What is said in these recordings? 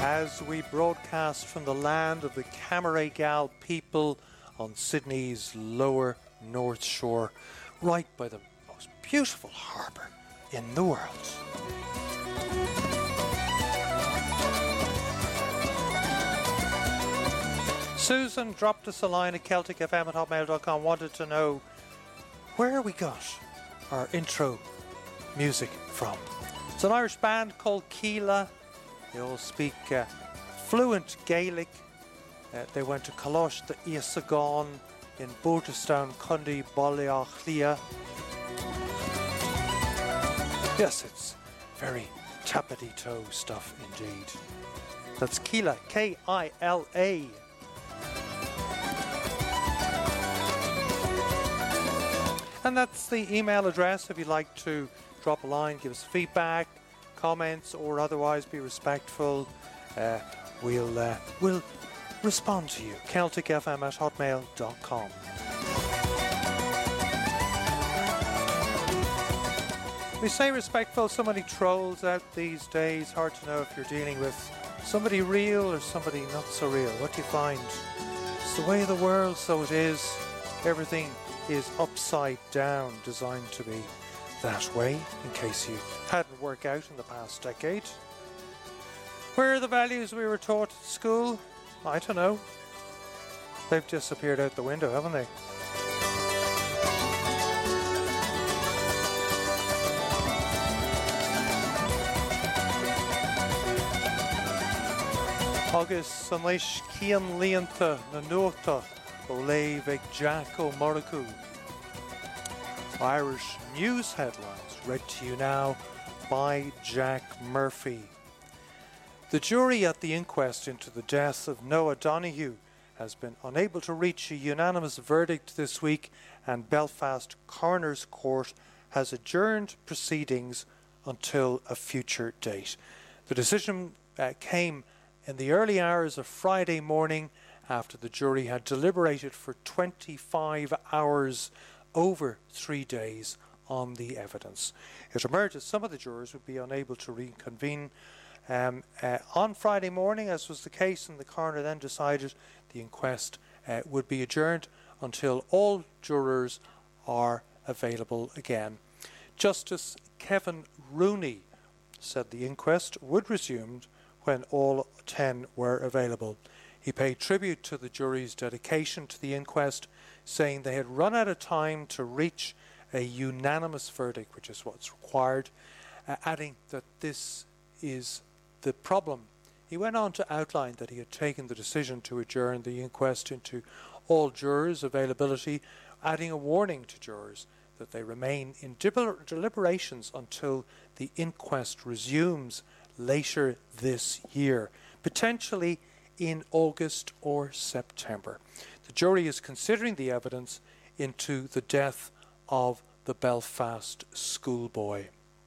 As we broadcast from the land of the Camaragal people on Sydney's lower North Shore, right by the most beautiful harbour in the world. Susan dropped us a line at celticfm@hotmail.com, wanted to know where we got our intro music from. It's an Irish band called Keela. They all speak fluent Gaelic. They went to Colosh the Iasagon in Boulterstown, Cundy, Ballyachlia. Yes, it's very tappity-toe stuff indeed. That's Keela, K-I-L-A. And that's the email address if you'd like to drop a line, give us feedback, comments, or otherwise be respectful. We'll respond to you. CelticFM@hotmail.com. We say respectful, so many trolls out these days. Hard to know if you're dealing with somebody real or somebody not so real. What do you find? It's the way of the world, so it is. Everything is upside down, designed to be that way, in case you hadn't worked out in the past decade. Where are the values we were taught at school? I don't know. They've disappeared out the window, haven't they? Agus san leis cían líonta na nuachta ó léamh ag Jack O'Murrough. Irish news headlines read to you now by Jack Murphy. The jury at the inquest into the death of Noah Donoghue has been unable to reach a unanimous verdict this week, and Belfast Coroner's Court has adjourned proceedings until a future date. The decision came in the early hours of Friday morning after the jury had deliberated for 25 hours over 3 days on the evidence. It emerged that some of the jurors would be unable to reconvene on Friday morning, as was the case, and the coroner then decided the inquest would be adjourned until all jurors are available again. Justice Kevin Rooney said the inquest would resume when all 10 were available. He paid tribute to the jury's dedication to the inquest, saying they had run out of time to reach a unanimous verdict, which is what's required, adding that this is the problem. He went on to outline that he had taken the decision to adjourn the inquest into all jurors' availability, adding a warning to jurors that they remain in deliberations until the inquest resumes later this year, potentially in August or September. The jury is considering the evidence into the death of the Belfast schoolboy.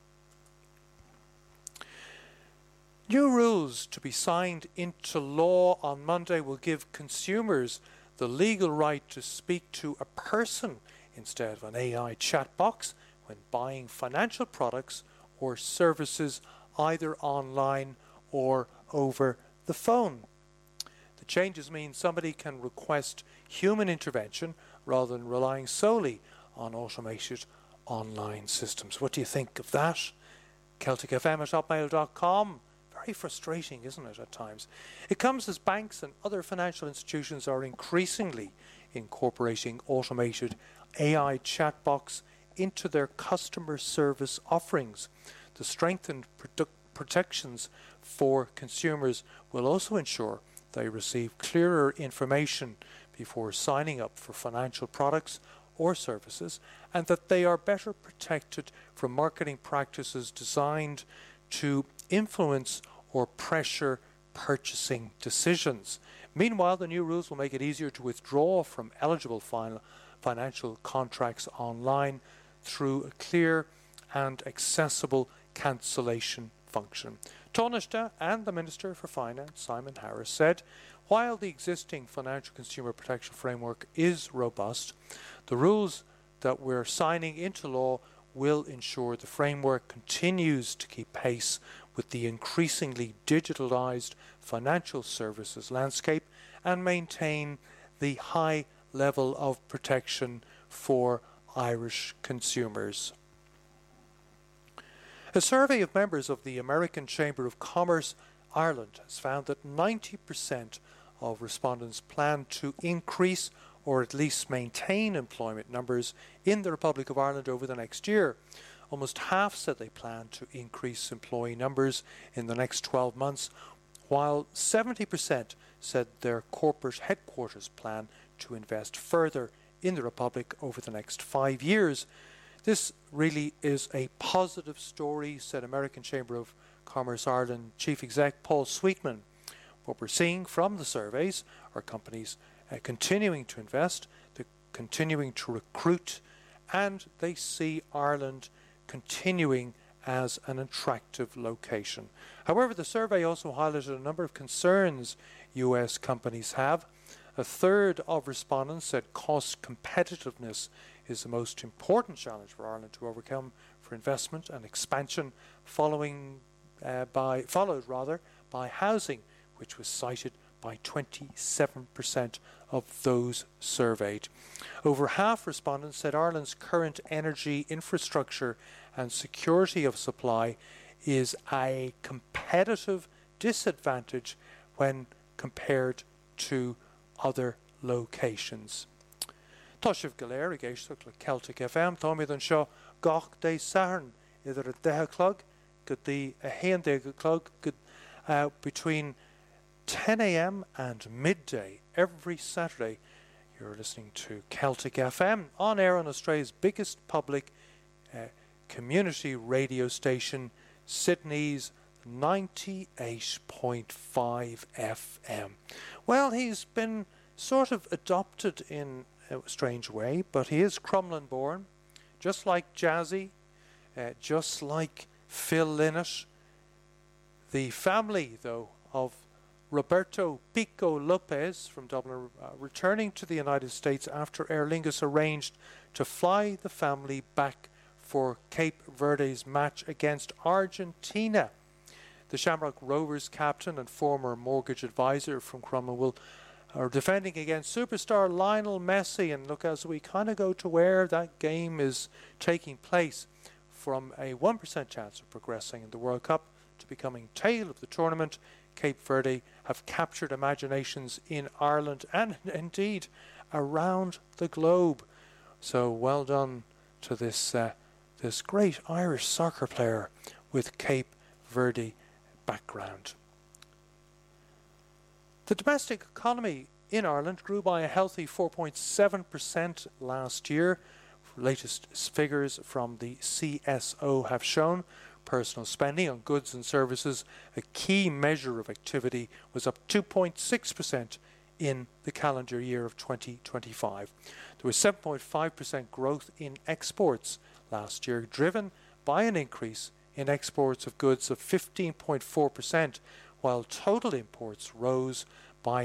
New rules to be signed into law on Monday will give consumers the legal right to speak to a person instead of an AI chat box when buying financial products or services either online or over the phone. The changes mean somebody can request human intervention rather than relying solely on automated online systems. What do you think of that? CelticFM@hotmail.com. Very frustrating, isn't it, at times? It comes as banks and other financial institutions are increasingly incorporating automated AI chatbots into their customer service offerings. The strengthened protections for consumers will also ensure they receive clearer information before signing up for financial products or services, and that they are better protected from marketing practices designed to influence or pressure purchasing decisions. Meanwhile, the new rules will make it easier to withdraw from eligible financial contracts online through a clear and accessible cancellation function. Taoiseach and the Minister for Finance, Simon Harris, said, while the existing financial consumer protection framework is robust, the rules that we're signing into law will ensure the framework continues to keep pace with the increasingly digitalised financial services landscape and maintain the high level of protection for Irish consumers. A survey of members of the American Chamber of Commerce Ireland has found that 90% of respondents plan to increase or at least maintain employment numbers in the Republic of Ireland over the next year. Almost half said they plan to increase employee numbers in the next 12 months, while 70% said their corporate headquarters plan to invest further in the Republic over the next 5 years. This really is a positive story, said American Chamber of Commerce Ireland Chief Exec Paul Sweetman. What we're seeing from the surveys are companies continuing to invest, continuing to recruit, and they see Ireland continuing as an attractive location. However, the survey also highlighted a number of concerns US companies have. A third of respondents said cost competitiveness is the most important challenge for Ireland to overcome for investment and expansion, followed by housing, which was cited by 27% of those surveyed. Over half respondents said Ireland's current energy infrastructure and security of supply is a competitive disadvantage when compared to other locations. Tá sibh go léir a géisteach le Celtic FM, tá míad an seo gach dé saharn idir a 10 o'clock go dtí a 11 o'clock between 10 a.m. and midday every Saturday. You're listening to Celtic FM, on air on Australia's biggest public community radio station, Sydney's 98.5 FM. Well, he's been sort of adopted in a strange way, but he is Crumlin born, just like Jazzy, just like Phil Lynott. The family, though, of Roberto Pico Lopez from Dublin, returning to the United States after Aer Lingus arranged to fly the family back for Cape Verde's match against Argentina. The Shamrock Rovers captain and former mortgage advisor from Crumlin are defending against superstar Lionel Messi, and look, as we kind of go to where that game is taking place, from a 1% chance of progressing in the World Cup to becoming tail of the tournament, Cape Verde have captured imaginations in Ireland and indeed around the globe. So well done to this great Irish soccer player with Cape Verde background. The domestic economy in Ireland grew by a healthy 4.7% last year. Latest figures from the CSO have shown personal spending on goods and services, a key measure of activity, was up 2.6% in the calendar year of 2025. There was 7.5% growth in exports last year, driven by an increase in exports of goods of 15.4%, while total imports rose by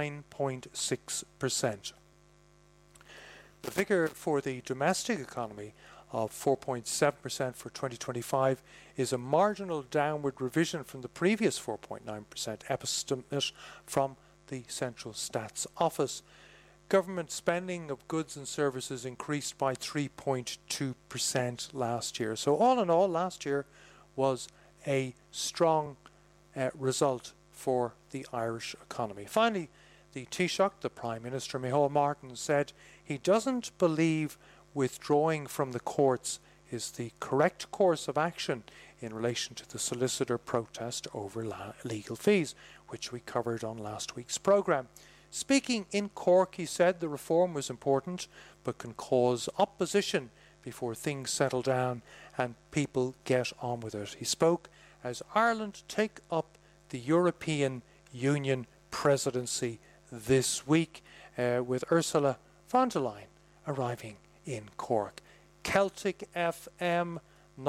9.6%. The figure for the domestic economy of 4.7% for 2025 is a marginal downward revision from the previous 4.9% estimate from the Central Stats Office. Government spending of goods and services increased by 3.2% last year. So all in all, last year was a strong result for the Irish economy. Finally, the Taoiseach, the Prime Minister Micheál Martin, said he doesn't believe withdrawing from the courts is the correct course of action in relation to the solicitor protest over legal fees, which we covered on last week's programme. Speaking in Cork, he said the reform was important but can cause opposition before things settle down and people get on with it. He spoke as Ireland take up the European Union presidency this week, with Ursula von der Leyen arriving in Cork. Celtic FM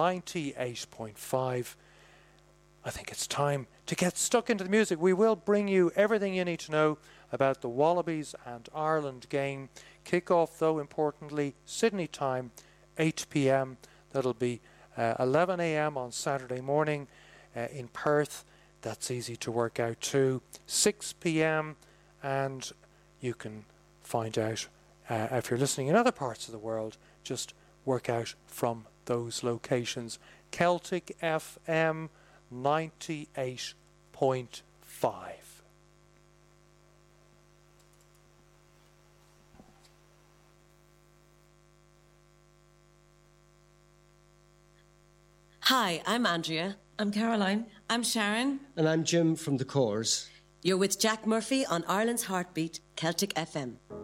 98.5. I think it's time to get stuck into the music. We will bring you everything you need to know about the Wallabies and Ireland game. Kick-off, though, importantly, Sydney time, 8 p.m. That'll be 11 a.m. on Saturday morning. in Perth. That's easy to work out too. 6 p.m. and you can find out if you're listening in other parts of the world, just work out from those locations. Celtic FM 98.5. Hi, I'm Andrea. I'm Caroline. I'm Sharon. And I'm Jim from the Corrs. You're with Jack Murphy on Ireland's Heartbeat, Celtic FM.